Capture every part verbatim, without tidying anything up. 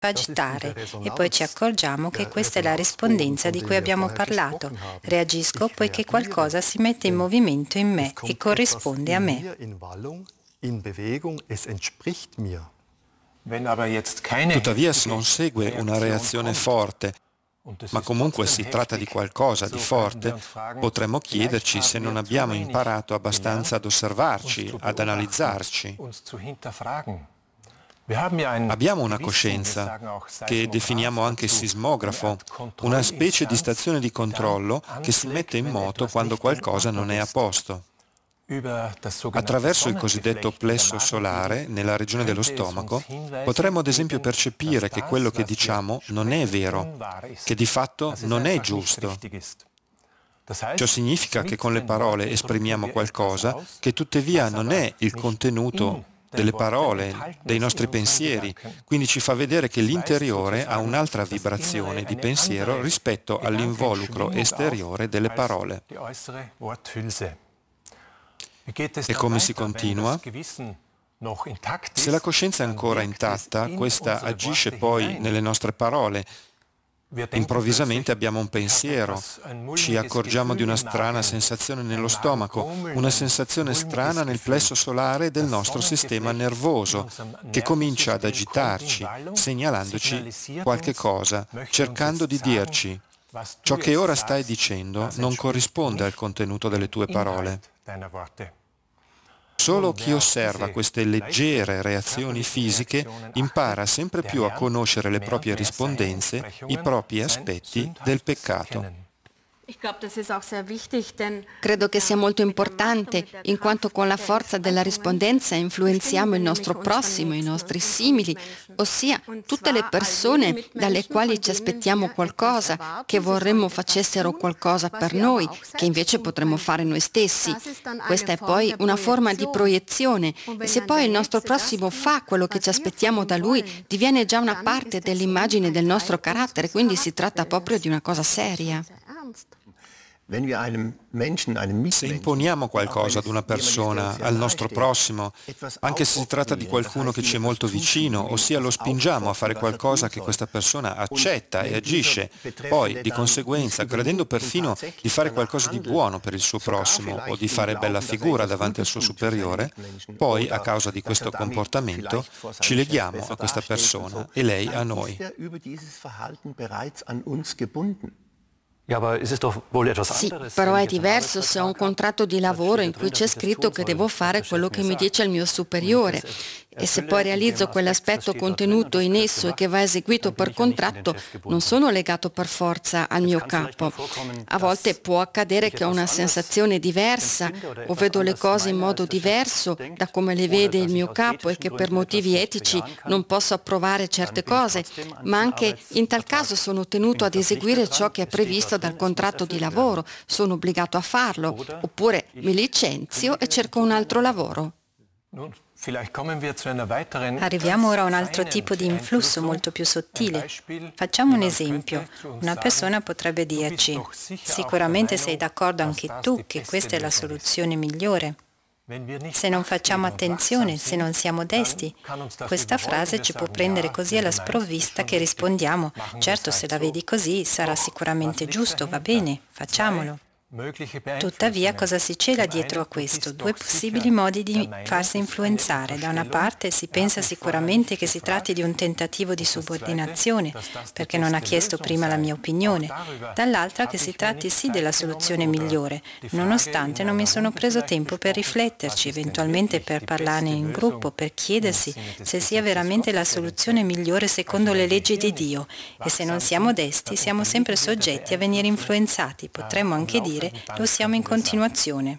agitare e poi ci accorgiamo che questa è la rispondenza di cui abbiamo parlato. Reagisco poiché qualcosa si mette in movimento in me e corrisponde a me. Tuttavia non segue una reazione forte, ma comunque si tratta di qualcosa di forte, potremmo chiederci se non abbiamo imparato abbastanza ad osservarci, ad analizzarci. Abbiamo una coscienza, che definiamo anche sismografo, una specie di stazione di controllo che si mette in moto quando qualcosa non è a posto. Attraverso il cosiddetto plesso solare, nella regione dello stomaco, potremmo ad esempio percepire che quello che diciamo non è vero, che di fatto non è giusto. Ciò significa che con le parole esprimiamo qualcosa che tuttavia non è il contenuto delle parole, dei nostri pensieri, quindi ci fa vedere che l'interiore ha un'altra vibrazione di pensiero rispetto all'involucro esteriore delle parole. E come si continua? Se la coscienza è ancora intatta, questa agisce poi nelle nostre parole. Improvvisamente abbiamo un pensiero, ci accorgiamo di una strana sensazione nello stomaco, una sensazione strana nel plesso solare del nostro sistema nervoso, che comincia ad agitarci, segnalandoci qualche cosa, cercando di dirci: ciò che ora stai dicendo non corrisponde al contenuto delle tue parole. Solo chi osserva queste leggere reazioni fisiche impara sempre più a conoscere le proprie rispondenze, i propri aspetti del peccato. Credo che sia molto importante, in quanto con la forza della rispondenza influenziamo il nostro prossimo, i nostri simili, ossia tutte le persone dalle quali ci aspettiamo qualcosa, che vorremmo facessero qualcosa per noi, che invece potremmo fare noi stessi. Questa è poi una forma di proiezione, e se poi il nostro prossimo fa quello che ci aspettiamo da lui, diviene già una parte dell'immagine del nostro carattere, quindi si tratta proprio di una cosa seria. Se imponiamo qualcosa ad una persona, al nostro prossimo, anche se si tratta di qualcuno che ci è molto vicino, ossia lo spingiamo a fare qualcosa che questa persona accetta e agisce, poi, di conseguenza, credendo perfino di fare qualcosa di buono per il suo prossimo o di fare bella figura davanti al suo superiore, poi, a causa di questo comportamento, ci leghiamo a questa persona e lei a noi. Sì, però è diverso se ho un contratto di lavoro in cui c'è scritto che devo fare quello che mi dice il mio superiore, e se poi realizzo quell'aspetto contenuto in esso e che va eseguito per contratto, non sono legato per forza al mio capo. A volte può accadere che ho una sensazione diversa o vedo le cose in modo diverso da come le vede il mio capo e che per motivi etici non posso approvare certe cose, ma anche in tal caso sono tenuto ad eseguire ciò che è previsto dal contratto di lavoro, sono obbligato a farlo, oppure mi licenzio e cerco un altro lavoro. Arriviamo ora a un altro tipo di influsso molto più sottile. Facciamo un esempio. Una persona potrebbe dirci: sicuramente sei d'accordo anche tu che questa è la soluzione migliore. Se non facciamo attenzione, se non siamo desti, questa frase ci può prendere così alla sprovvista che rispondiamo: certo, se la vedi così sarà sicuramente giusto, va bene, facciamolo. Tuttavia, cosa si cela dietro a questo? Due possibili modi di farsi influenzare. Da una parte si pensa sicuramente che si tratti di un tentativo di subordinazione, perché non ha chiesto prima la mia opinione. Dall'altra che si tratti sì della soluzione migliore, nonostante non mi sono preso tempo per rifletterci, eventualmente per parlarne in gruppo, per chiedersi se sia veramente la soluzione migliore secondo le leggi di Dio. E se non siamo desti, siamo sempre soggetti a venire influenzati. Potremmo anche dire lo siamo in continuazione.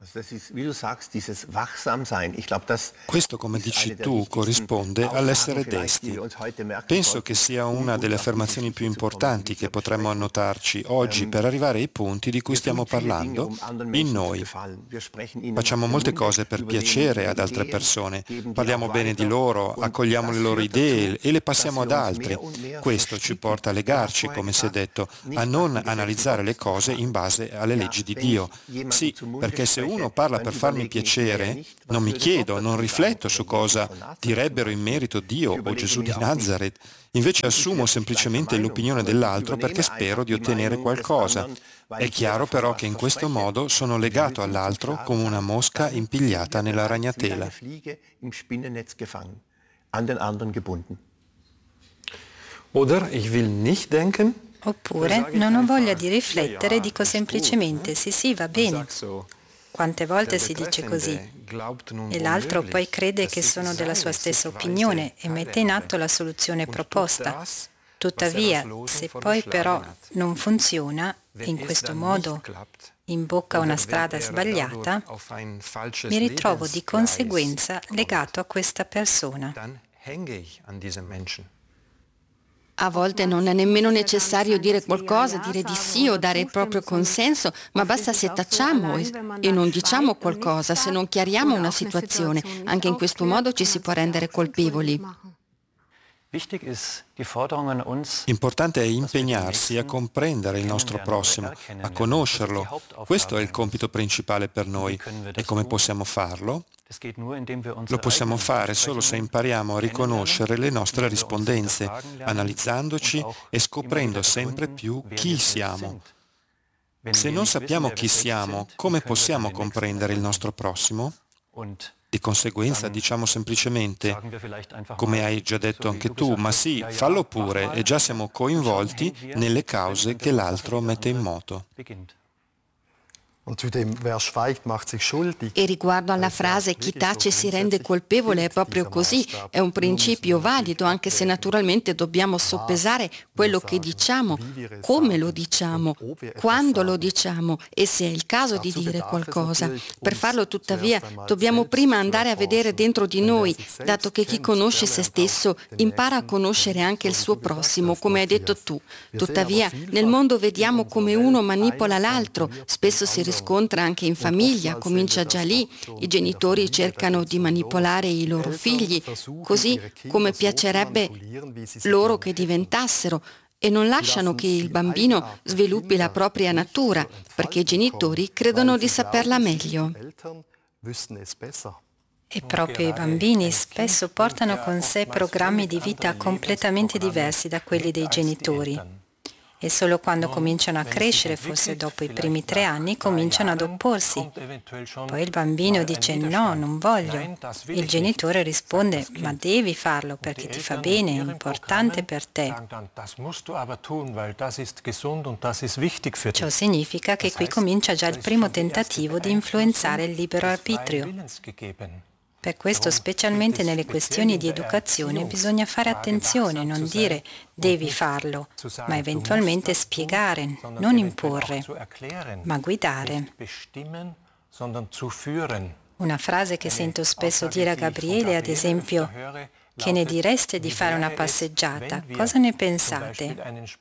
Questo, come dici tu, corrisponde all'essere desti. Penso che sia una delle affermazioni più importanti che potremmo annotarci oggi per arrivare ai punti di cui stiamo parlando in noi. Facciamo molte cose per piacere ad altre persone, parliamo bene di loro, accogliamo le loro idee e le passiamo ad altri. Questo ci porta a legarci, come si è detto, a non analizzare le cose in base alle leggi di Dio. Sì, perché se uno parla per farmi piacere, non mi chiedo, non rifletto su cosa direbbero in merito Dio o Gesù di Nazareth. Invece assumo semplicemente l'opinione dell'altro perché spero di ottenere qualcosa. È chiaro però che in questo modo sono legato all'altro come una mosca impigliata nella ragnatela. Oppure non ho voglia di riflettere, dico semplicemente sì sì, va bene. Quante volte si dice così e l'altro poi crede che sono della sua stessa opinione e mette in atto la soluzione proposta. Tuttavia, se poi però non funziona, in questo modo imbocca una strada sbagliata, mi ritrovo di conseguenza legato a questa persona. A volte non è nemmeno necessario dire qualcosa, dire di sì o dare il proprio consenso, ma basta se tacciamo e non diciamo qualcosa, se non chiariamo una situazione. Anche in questo modo ci si può rendere colpevoli. Importante è impegnarsi a comprendere il nostro prossimo, a conoscerlo. Questo è il compito principale per noi. E come possiamo farlo? Lo possiamo fare solo se impariamo a riconoscere le nostre rispondenze, analizzandoci e scoprendo sempre più chi siamo. Se non sappiamo chi siamo, come possiamo comprendere il nostro prossimo? Di conseguenza diciamo semplicemente, come hai già detto anche tu, ma sì, fallo pure e già siamo coinvolti nelle cause che l'altro mette in moto. E riguardo alla frase chi tace si rende colpevole, è proprio così, è un principio valido, anche se naturalmente dobbiamo soppesare quello che diciamo, come lo diciamo, quando lo diciamo e se è il caso di dire qualcosa. Per farlo tuttavia dobbiamo prima andare a vedere dentro di noi, dato che chi conosce se stesso impara a conoscere anche il suo prossimo, come hai detto tu. Tuttavia nel mondo vediamo come uno manipola l'altro, spesso si riscontra anche in famiglia, comincia già lì, i genitori cercano di manipolare i loro figli, così come piacerebbe loro che diventassero, e non lasciano che il bambino sviluppi la propria natura, perché i genitori credono di saperla meglio. E proprio i bambini spesso portano con sé programmi di vita completamente diversi da quelli dei genitori. E solo quando cominciano a crescere, forse dopo i primi tre anni, cominciano ad opporsi. Poi il bambino dice no, non voglio. Il genitore risponde ma devi farlo perché ti fa bene, è importante per te. Ciò significa che qui comincia già il primo tentativo di influenzare il libero arbitrio. Per questo, specialmente nelle questioni di educazione, bisogna fare attenzione, non dire devi farlo, ma eventualmente spiegare, non imporre, ma guidare. Una frase che sento spesso dire a Gabriele, ad esempio, che ne direste di fare una passeggiata? Cosa ne pensate?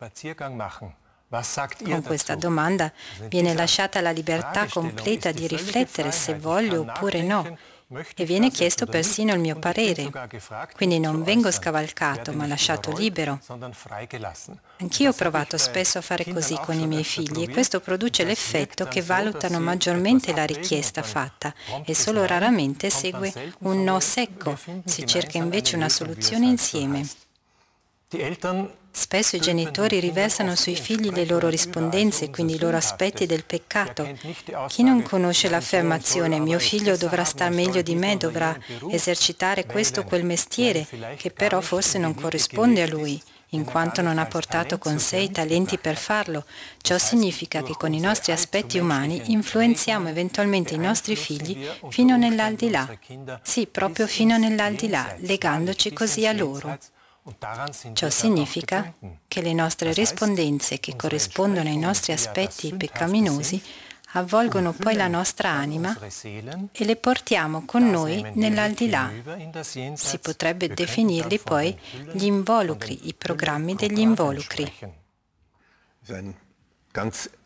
Con questa domanda viene lasciata la libertà completa di riflettere se voglio oppure no. E viene chiesto persino il mio parere, quindi non vengo scavalcato ma lasciato libero. Anch'io ho provato spesso a fare così con i miei figli e questo produce l'effetto che valutano maggiormente la richiesta fatta e solo raramente segue un no secco, si cerca invece una soluzione insieme. Spesso i genitori riversano sui figli le loro rispondenze, quindi i loro aspetti del peccato. Chi non conosce l'affermazione mio figlio dovrà star meglio di me, dovrà esercitare questo o quel mestiere, che però forse non corrisponde a lui, in quanto non ha portato con sé i talenti per farlo. Ciò significa che con i nostri aspetti umani influenziamo eventualmente i nostri figli fino nell'aldilà. Sì, proprio fino nell'aldilà, legandoci così a loro. Ciò significa che le nostre rispondenze, che corrispondono ai nostri aspetti peccaminosi, avvolgono poi la nostra anima e le portiamo con noi nell'aldilà. Si potrebbe definirli poi gli involucri, i programmi degli involucri.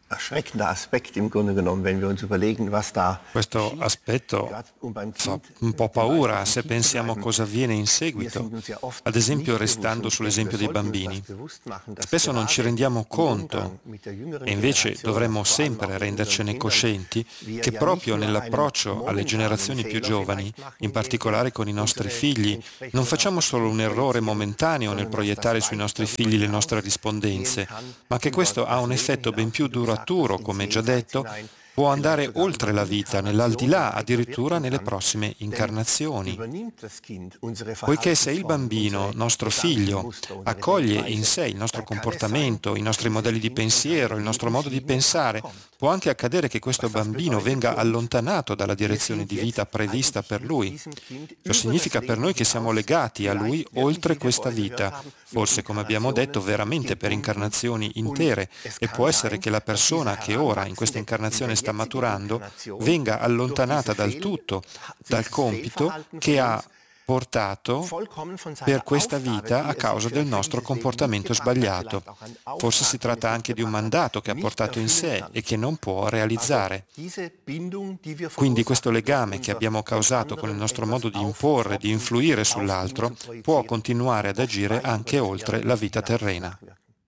Questo aspetto fa un po' paura se pensiamo cosa avviene in seguito, ad esempio restando sull'esempio dei bambini. Spesso non ci rendiamo conto e invece dovremmo sempre rendercene coscienti che proprio nell'approccio alle generazioni più giovani, in particolare con i nostri figli, non facciamo solo un errore momentaneo nel proiettare sui nostri figli le nostre rispondenze, ma che questo ha un effetto ben più duraturo, come già detto, può andare oltre la vita, nell'aldilà, addirittura nelle prossime incarnazioni. Poiché se il bambino, nostro figlio, accoglie in sé il nostro comportamento, i nostri modelli di pensiero, il nostro modo di pensare, può anche accadere che questo bambino venga allontanato dalla direzione di vita prevista per lui. Ciò significa per noi che siamo legati a lui oltre questa vita, forse, come abbiamo detto, veramente per incarnazioni intere, e può essere che la persona che ora in questa incarnazione sta maturando venga allontanata dal tutto, dal compito che ha portato per questa vita a causa del nostro comportamento sbagliato. Forse si tratta anche di un mandato che ha portato in sé e che non può realizzare. Quindi questo legame che abbiamo causato con il nostro modo di imporre, di influire sull'altro, può continuare ad agire anche oltre la vita terrena.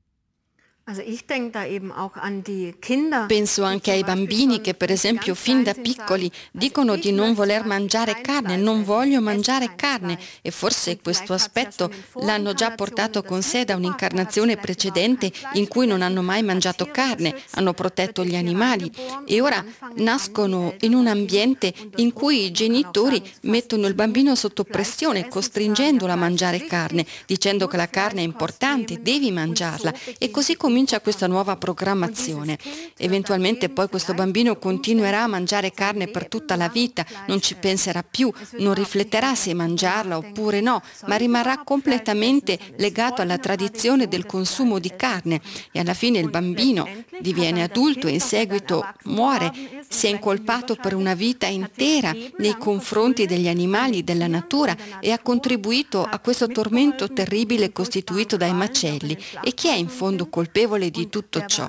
Penso anche ai bambini che per esempio fin da piccoli dicono di non voler mangiare carne, non voglio mangiare carne, e forse questo aspetto l'hanno già portato con sé da un'incarnazione precedente in cui non hanno mai mangiato carne, hanno protetto gli animali e ora nascono in un ambiente in cui i genitori mettono il bambino sotto pressione, costringendolo a mangiare carne, dicendo che la carne è importante, devi mangiarla, e così comincia comincia questa nuova programmazione. Eventualmente poi questo bambino continuerà a mangiare carne per tutta la vita, non ci penserà più, non rifletterà se mangiarla oppure no, ma rimarrà completamente legato alla tradizione del consumo di carne e alla fine il bambino diviene adulto e in seguito muore, si è incolpato per una vita intera nei confronti degli animali, della natura, e ha contribuito a questo tormento terribile costituito dai macelli. E chi è in fondo colpevole di tutto ciò?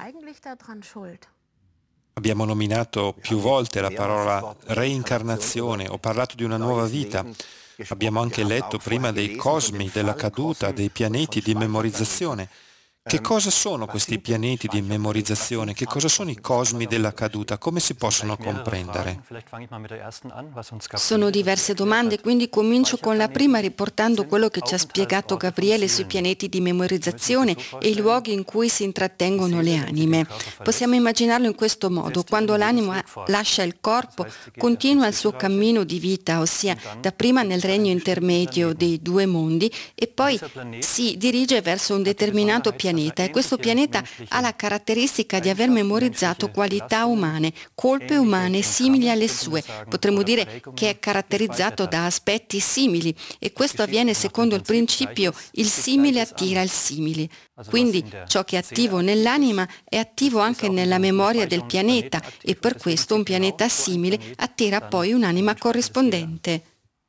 Abbiamo nominato più volte la parola reincarnazione, ho parlato di una nuova vita. Abbiamo anche letto prima dei cosmi, della caduta, dei pianeti di memorizzazione. Che cosa sono questi pianeti di memorizzazione? Che cosa sono i cosmi della caduta? Come si possono comprendere? Sono diverse domande, quindi comincio con la prima riportando quello che ci ha spiegato Gabriele sui pianeti di memorizzazione e i luoghi in cui si intrattengono le anime. Possiamo immaginarlo in questo modo: quando l'anima lascia il corpo, continua il suo cammino di vita, ossia dapprima nel regno intermedio dei due mondi e poi si dirige verso un determinato pianeta. E questo pianeta ha la caratteristica di aver memorizzato qualità umane, colpe umane simili alle sue. Potremmo dire che è caratterizzato da aspetti simili e questo avviene secondo il principio il simile attira il simile. Quindi ciò che è attivo nell'anima è attivo anche nella memoria del pianeta e per questo un pianeta simile attira poi un'anima corrispondente.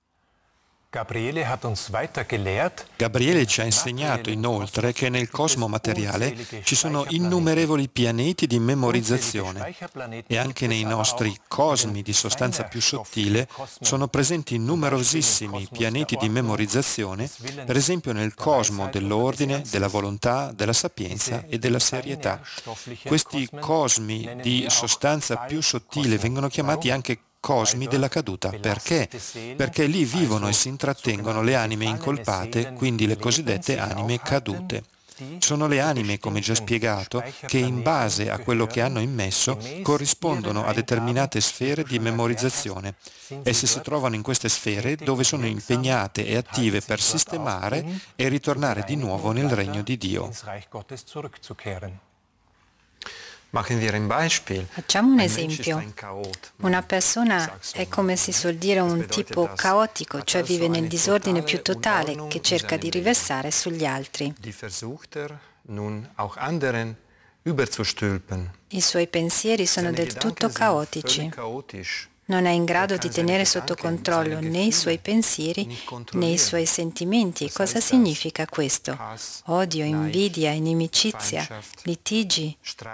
Gabriele ci ha insegnato inoltre che nel cosmo materiale ci sono innumerevoli pianeti di memorizzazione e anche nei nostri cosmi di sostanza più sottile sono presenti numerosissimi pianeti di memorizzazione, per esempio nel cosmo dell'ordine, della volontà, della sapienza e della serietà. Questi cosmi di sostanza più sottile vengono chiamati anche cosmi della caduta. Perché? Perché lì vivono e si intrattengono le anime incolpate, quindi le cosiddette anime cadute. Sono le anime, come già spiegato, che in base a quello che hanno immesso corrispondono a determinate sfere di memorizzazione. Esse si trovano in queste sfere dove sono impegnate e attive per sistemare e ritornare di nuovo nel regno di Dio. Facciamo un esempio. Una persona è, come si suol dire, un tipo caotico, cioè vive nel disordine più totale che cerca di riversare sugli altri. I suoi pensieri sono del tutto caotici. non è in grado di tenere sotto controllo né i suoi pensieri né i suoi sentimenti. Cosa significa questo? Odio, invidia, inimicizia, litigi,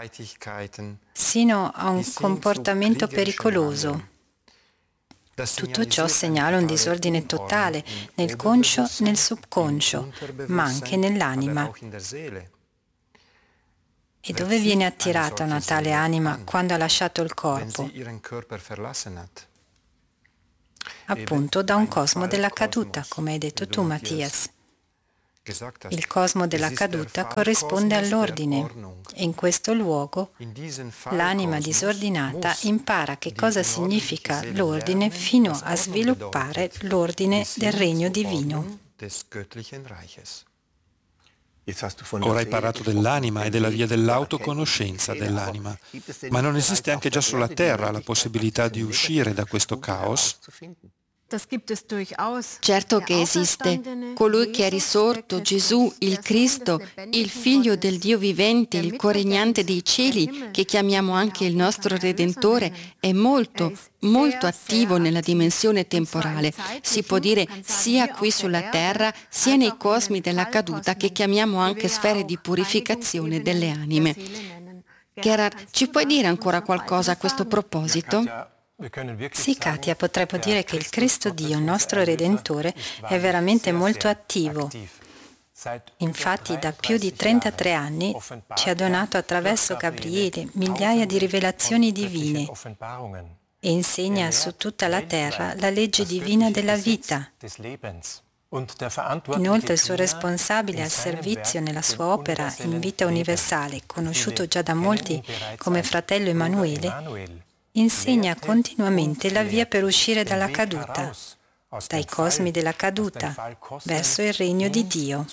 sino a un comportamento pericoloso. Tutto ciò segnala un disordine totale nel conscio, nel subconscio, ma anche nell'anima. E dove viene attirata una tale anima quando ha lasciato il corpo? Appunto da un cosmo della caduta, come hai detto tu, Mattias. Il cosmo della caduta corrisponde all'ordine e in questo luogo l'anima disordinata impara che cosa significa l'ordine fino a sviluppare l'ordine del regno divino. Ora hai parlato dell'anima e della via dell'autoconoscenza dell'anima, ma non esiste anche già sulla Terra la possibilità di uscire da questo caos? Certo che esiste. Colui che è risorto, Gesù, il Cristo, il Figlio del Dio vivente, il coregnante dei cieli, che chiamiamo anche il nostro Redentore, è molto, molto attivo nella dimensione temporale. Si può dire sia qui sulla terra, sia nei cosmi della caduta, che chiamiamo anche sfere di purificazione delle anime. Gerard, ci puoi dire ancora qualcosa a questo proposito? Sì, Katia, potremmo dire che il Cristo Dio, il nostro Redentore, è veramente molto attivo. Infatti, da più di trentatré anni ci ha donato attraverso Gabriele migliaia di rivelazioni divine e insegna su tutta la terra la legge divina della vita. Inoltre il suo responsabile al servizio nella sua opera in vita universale, conosciuto già da molti come fratello Emanuele, insegna continuamente la via per uscire dalla caduta, dai cosmi della caduta, verso il regno di Dio.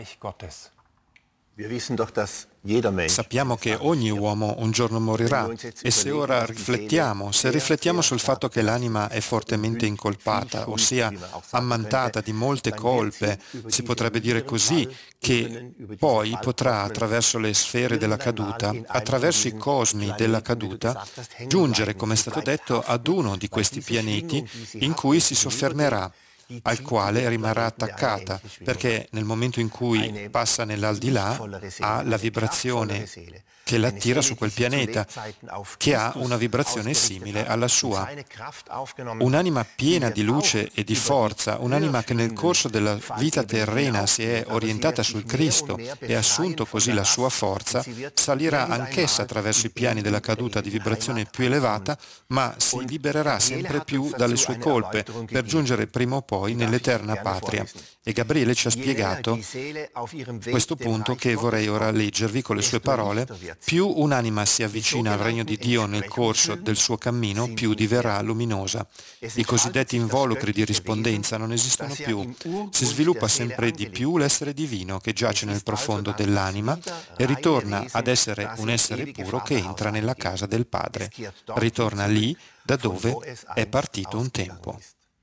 Sappiamo che ogni uomo un giorno morirà e se ora riflettiamo, se riflettiamo sul fatto che l'anima è fortemente incolpata, ossia ammantata di molte colpe, si potrebbe dire così, che poi potrà attraverso le sfere della caduta, attraverso i cosmi della caduta, giungere, come è stato detto, ad uno di questi pianeti in cui si soffermerà, al quale rimarrà attaccata, perché nel momento in cui passa nell'aldilà ha la vibrazione che l'attira su quel pianeta, che ha una vibrazione simile alla sua. Un'anima piena di luce e di forza, un'anima che nel corso della vita terrena si è orientata sul Cristo e ha assunto così la sua forza, salirà anch'essa attraverso i piani della caduta di vibrazione più elevata, ma si libererà sempre più dalle sue colpe per giungere prima o poi nell'eterna patria. E Gabriele ci ha spiegato questo punto che vorrei ora leggervi con le sue parole. Più un'anima si avvicina al regno di Dio nel corso del suo cammino, più diverrà luminosa. I cosiddetti involucri di rispondenza non esistono più. Si sviluppa sempre di più l'essere divino che giace nel profondo dell'anima e ritorna ad essere un essere puro che entra nella casa del Padre. Ritorna lì da dove è partito un tempo.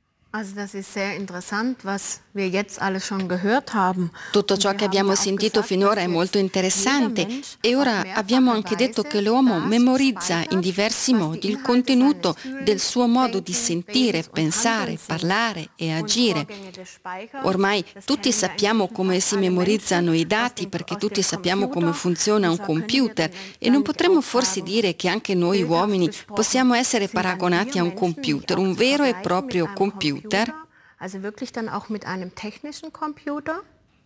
Tutto ciò che abbiamo sentito finora è molto interessante e ora abbiamo anche detto che l'uomo memorizza in diversi modi il contenuto del suo modo di sentire, pensare, parlare e agire. Ormai tutti sappiamo come si memorizzano i dati perché tutti sappiamo come funziona un computer e non potremmo forse dire che anche noi uomini possiamo essere paragonati a un computer, un vero e proprio computer? Also wirklich dann auch mit einem technischen Computer?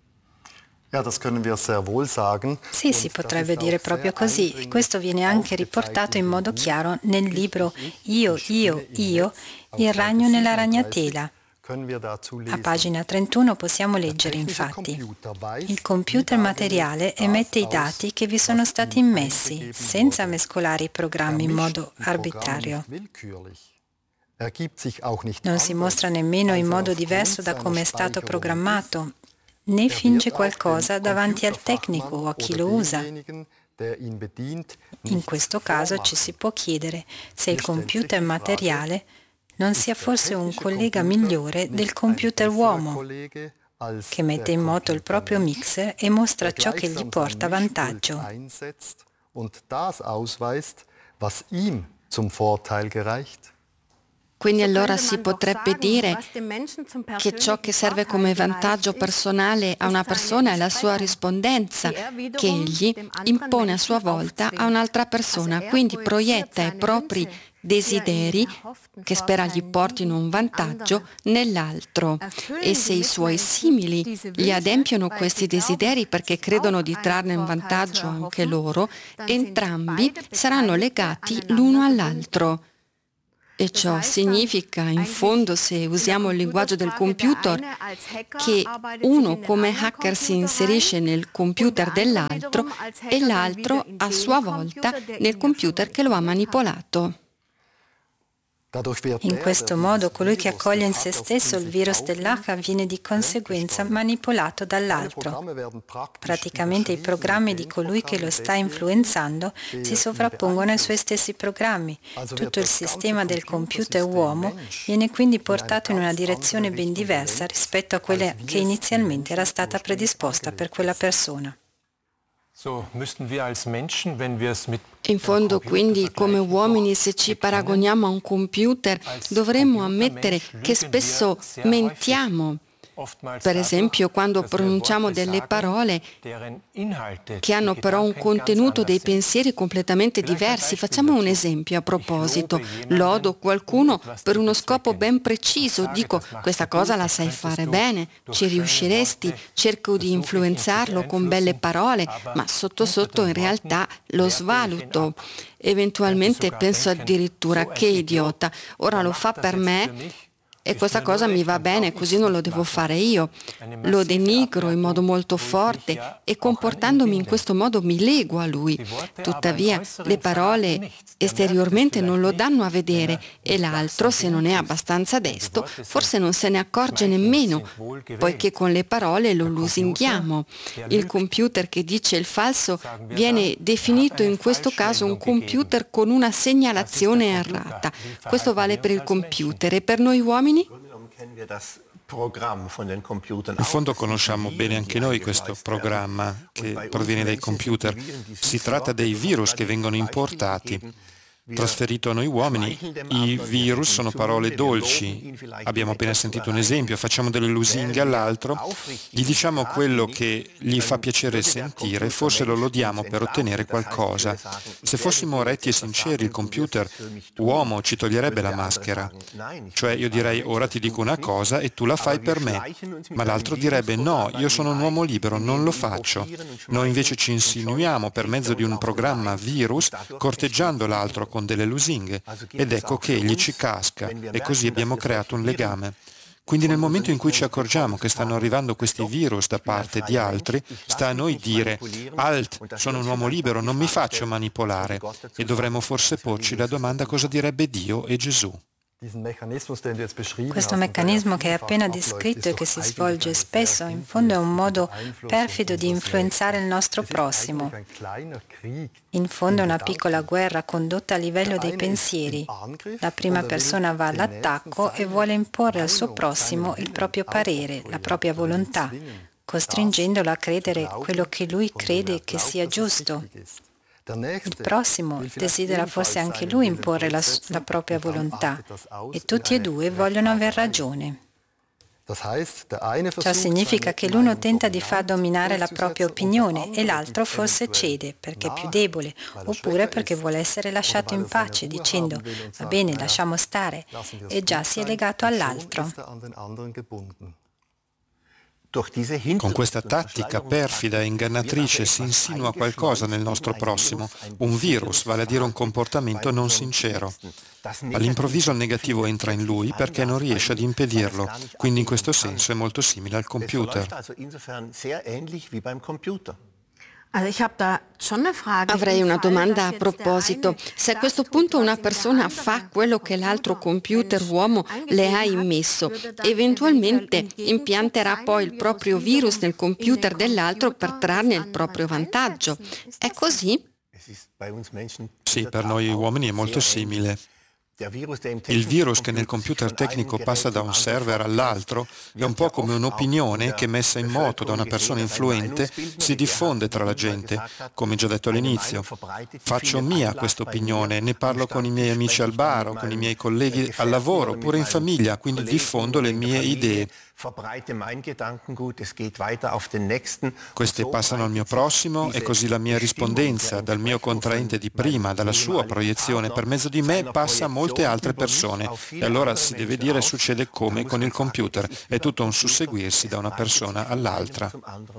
Sì, si potrebbe dire proprio così e questo viene anche riportato in modo chiaro nel libro Io, Io, Io, il ragno nella ragnatela. A pagina trentuno possiamo leggere infatti: il computer materiale emette i dati che vi sono stati immessi, senza mescolare i programmi in modo arbitrario. Non si mostra nemmeno in modo diverso da come è stato programmato, né finge qualcosa davanti al tecnico o a chi lo usa. In questo caso ci si può chiedere se il computer materiale non sia forse un collega migliore del computer uomo, che mette in moto il proprio mixer e mostra ciò che gli porta vantaggio. Quindi allora si potrebbe dire che ciò che serve come vantaggio personale a una persona è la sua rispondenza, che egli impone a sua volta a un'altra persona, quindi proietta i propri desideri, che spera gli portino un vantaggio, nell'altro. E se i suoi simili gli adempiono questi desideri perché credono di trarne un vantaggio anche loro, entrambi saranno legati l'uno all'altro. E ciò significa, in fondo, se usiamo il linguaggio del computer, che uno come hacker si inserisce nel computer dell'altro e l'altro a sua volta nel computer che lo ha manipolato. In questo modo colui che accoglie in se stesso il virus dell'H viene di conseguenza manipolato dall'altro. Praticamente i programmi di colui che lo sta influenzando si sovrappongono ai suoi stessi programmi. Tutto il sistema del computer uomo viene quindi portato in una direzione ben diversa rispetto a quella che inizialmente era stata predisposta per quella persona. In fondo, quindi, come uomini, se ci paragoniamo a un computer, dovremmo ammettere che spesso mentiamo. Per esempio, quando pronunciamo delle parole che hanno però un contenuto dei pensieri completamente diversi. Facciamo un esempio a proposito. Lodo qualcuno per uno scopo ben preciso. Dico, questa cosa la sai fare bene, ci riusciresti, cerco di influenzarlo con belle parole, ma sotto sotto in realtà lo svaluto. Eventualmente penso addirittura, che idiota, ora lo fa per me e questa cosa mi va bene, così non lo devo fare io. Lo denigro in modo molto forte e comportandomi in questo modo mi lego a lui. Tuttavia le parole esteriormente non lo danno a vedere e l'altro, se non è abbastanza desto, forse non se ne accorge nemmeno, poiché con le parole lo lusinghiamo. Il computer che dice il falso viene definito in questo caso un computer con una segnalazione errata. Questo vale per il computer e per noi uomini? In fondo conosciamo bene anche noi questo programma che proviene dai computer. Si tratta dei virus che vengono importati. Trasferito a noi uomini, i virus sono parole dolci. Abbiamo appena sentito un esempio, facciamo delle lusinghe all'altro, gli diciamo quello che gli fa piacere sentire, forse lo lodiamo per ottenere qualcosa. Se fossimo retti e sinceri, il computer, uomo, ci toglierebbe la maschera. Cioè io direi, ora ti dico una cosa e tu la fai per me, ma l'altro direbbe, no, io sono un uomo libero, non lo faccio. Noi invece ci insinuiamo per mezzo di un programma virus, corteggiando l'altro con delle lusinghe, ed ecco che egli ci casca e così abbiamo creato un legame. Quindi nel momento in cui ci accorgiamo che stanno arrivando questi virus da parte di altri, sta a noi dire «Alt, sono un uomo libero, non mi faccio manipolare» e dovremmo forse porci la domanda cosa direbbe Dio e Gesù. Questo meccanismo che hai appena descritto e che si svolge spesso, in fondo è un modo perfido di influenzare il nostro prossimo. In fondo è una piccola guerra condotta a livello dei pensieri. La prima persona va all'attacco e vuole imporre al suo prossimo il proprio parere, la propria volontà, costringendolo a credere quello che lui crede che sia giusto. Il prossimo desidera forse anche lui imporre la, la propria volontà e tutti e due vogliono aver ragione. Ciò significa che l'uno tenta di far dominare la propria opinione e l'altro forse cede perché è più debole oppure perché vuole essere lasciato in pace dicendo va bene, lasciamo stare e già si è legato all'altro. Con questa tattica perfida e ingannatrice si insinua qualcosa nel nostro prossimo, un virus, vale a dire un comportamento non sincero. All'improvviso il negativo entra in lui perché non riesce ad impedirlo, quindi in questo senso è molto simile al computer. Avrei una domanda a proposito. Se a questo punto una persona fa quello che l'altro computer uomo le ha immesso, eventualmente impianterà poi il proprio virus nel computer dell'altro per trarne il proprio vantaggio. È così? Sì, per noi uomini è molto simile. Il virus che nel computer tecnico passa da un server all'altro è un po' come un'opinione che, messa in moto da una persona influente, si diffonde tra la gente, come già detto all'inizio. Faccio mia questa opinione, ne parlo con i miei amici al bar o con i miei colleghi al lavoro, oppure in famiglia, quindi diffondo le mie idee. Queste passano al mio prossimo e così la mia rispondenza dal mio contraente di prima, dalla sua proiezione, per mezzo di me passa a molte altre persone. E allora si deve dire succede come con il computer, è tutto un susseguirsi da una persona all'altra.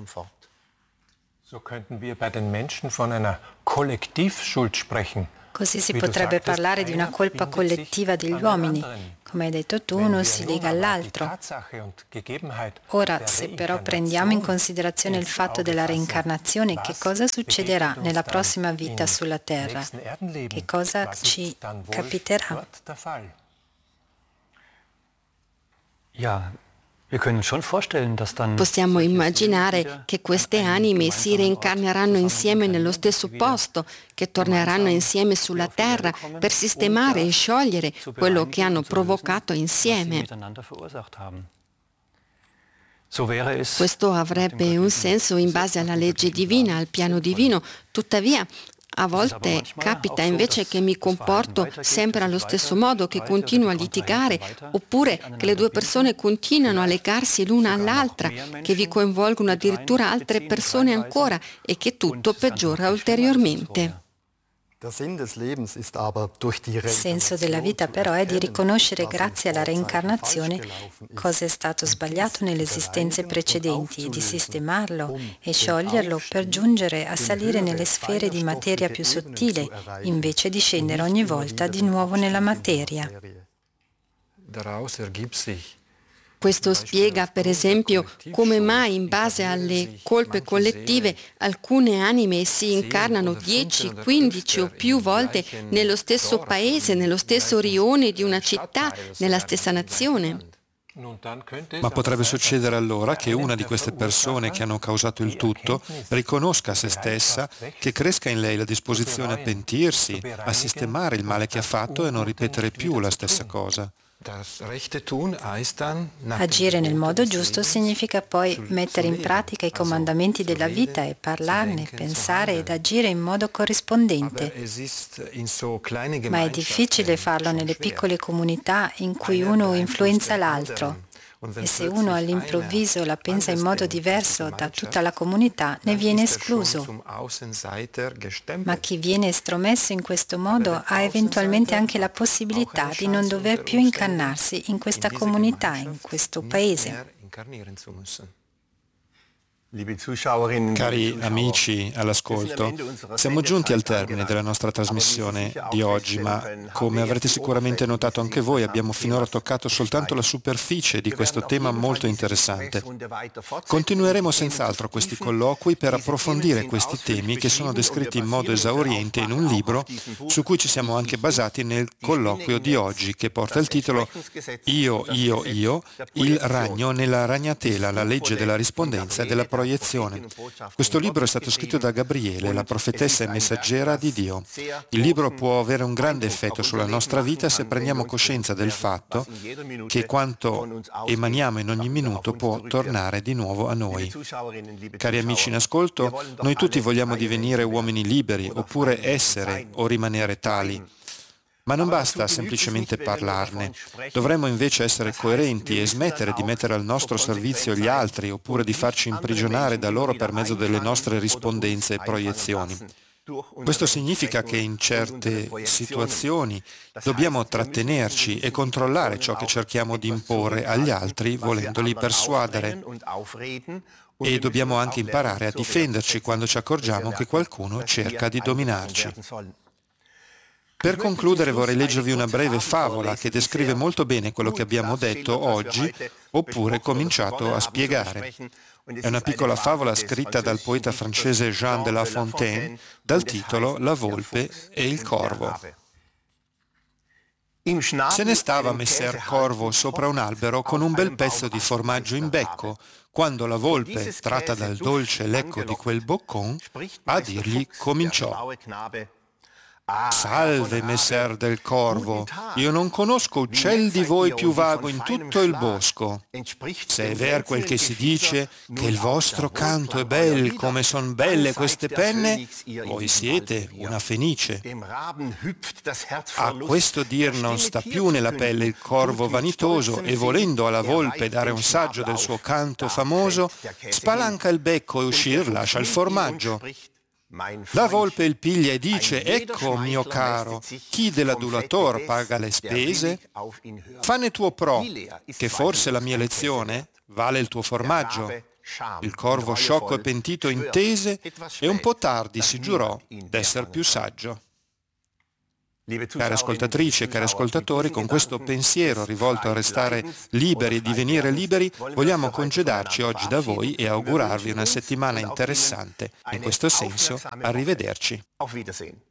So könnten wir bei den Menschen von einer Kollektivschuld sprechen. Così si potrebbe parlare di una colpa collettiva degli uomini. Come hai detto tu, uno si lega all'altro. Ora, se però prendiamo in considerazione il fatto della reincarnazione, che cosa succederà nella prossima vita sulla Terra? Che cosa ci capiterà? Ja. Possiamo immaginare che queste anime si reincarneranno insieme nello stesso posto, che torneranno insieme sulla terra per sistemare e sciogliere quello che hanno provocato insieme. Questo avrebbe un senso in base alla legge divina, al piano divino, tuttavia a volte capita invece che mi comporto sempre allo stesso modo, che continuo a litigare, oppure che le due persone continuano a legarsi l'una all'altra, che vi coinvolgono addirittura altre persone ancora e che tutto peggiora ulteriormente. Il senso della vita però è di riconoscere grazie alla reincarnazione cosa è stato sbagliato nelle esistenze precedenti e di sistemarlo e scioglierlo per giungere a salire nelle sfere di materia più sottile invece di scendere ogni volta di nuovo nella materia. Questo spiega, per esempio, come mai in base alle colpe collettive alcune anime si incarnano dieci, quindici o più volte nello stesso paese, nello stesso rione di una città, nella stessa nazione. Ma potrebbe succedere allora che una di queste persone che hanno causato il tutto riconosca a se stessa, che cresca in lei la disposizione a pentirsi, a sistemare il male che ha fatto e non ripetere più la stessa cosa. Agire nel modo giusto significa poi mettere in pratica i comandamenti della vita e parlarne, pensare ed agire in modo corrispondente. Ma è difficile farlo nelle piccole comunità in cui uno influenza l'altro. E se uno all'improvviso la pensa in modo diverso da tutta la comunità, ne viene escluso. Ma chi viene estromesso in questo modo ha eventualmente anche la possibilità di non dover più incarnarsi in questa comunità, in questo paese. Cari amici all'ascolto, siamo giunti al termine della nostra trasmissione di oggi, ma come avrete sicuramente notato anche voi, abbiamo finora toccato soltanto la superficie di questo tema molto interessante. Continueremo senz'altro questi colloqui per approfondire questi temi che sono descritti in modo esauriente in un libro su cui ci siamo anche basati nel colloquio di oggi, che porta il titolo Io, io, io, il ragno nella ragnatela, la legge della rispondenza e della proiezione. Questo libro è stato scritto da Gabriele, la profetessa e messaggera di Dio. Il libro può avere un grande effetto sulla nostra vita se prendiamo coscienza del fatto che quanto emaniamo in ogni minuto può tornare di nuovo a noi. Cari amici in ascolto, noi tutti vogliamo divenire uomini liberi, oppure essere o rimanere tali. Ma non basta semplicemente parlarne, dovremmo invece essere coerenti e smettere di mettere al nostro servizio gli altri oppure di farci imprigionare da loro per mezzo delle nostre rispondenze e proiezioni. Questo significa che in certe situazioni dobbiamo trattenerci e controllare ciò che cerchiamo di imporre agli altri volendoli persuadere. E dobbiamo anche imparare a difenderci quando ci accorgiamo che qualcuno cerca di dominarci. Per concludere vorrei leggervi una breve favola che descrive molto bene quello che abbiamo detto oggi oppure cominciato a spiegare. È una piccola favola scritta dal poeta francese Jean de La Fontaine dal titolo La volpe e il corvo. Se ne stava messer Corvo sopra un albero con un bel pezzo di formaggio in becco, quando la volpe, tratta dal dolce lecco di quel boccon, a dirgli cominciò: Salve, messer del corvo, io non conosco uccel di voi più vago in tutto il bosco. Se è ver quel che si dice, che il vostro canto è bel, come son belle queste penne, voi siete una fenice. A questo dir non sta più nella pelle il corvo vanitoso e volendo alla volpe dare un saggio del suo canto famoso, spalanca il becco e uscir lascia il formaggio. La volpe il piglia e dice: ecco, mio caro, chi dell'adulator paga le spese? Fanne tuo pro, che forse la mia lezione vale il tuo formaggio. Il corvo sciocco e pentito intese e un po' tardi si giurò d'esser più saggio. Care ascoltatrici e cari ascoltatori, con questo pensiero rivolto a restare liberi e divenire liberi, vogliamo congedarci oggi da voi e augurarvi una settimana interessante. In questo senso, arrivederci.